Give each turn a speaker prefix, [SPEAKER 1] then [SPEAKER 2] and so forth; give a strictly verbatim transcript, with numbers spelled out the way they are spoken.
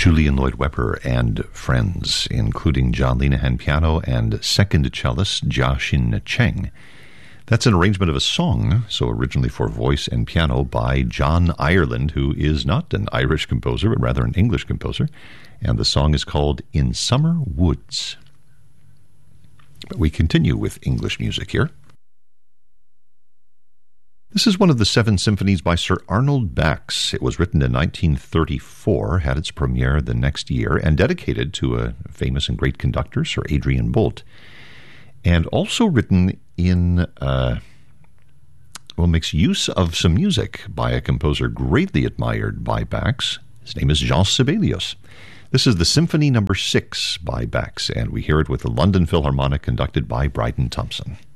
[SPEAKER 1] Julian Lloyd Webber and friends, including John Linehan piano and second cellist Jia-Xin Cheng. That's an arrangement of a song, so originally for voice and piano, by John Ireland, who is not an Irish composer, but rather an English composer. And the song is called In Summer Woods. But we continue with English music here. This is one of the seven symphonies by Sir Arnold Bax. It was written in nineteen thirty-four, had its premiere the next year, and dedicated to a famous and great conductor, Sir Adrian Boult. And also written in, uh, well, makes use of some music by a composer greatly admired by Bax. His name is Jean Sibelius. This is the Symphony Number Six by Bax, and we hear it with the London Philharmonic, conducted by Bryden Thompson.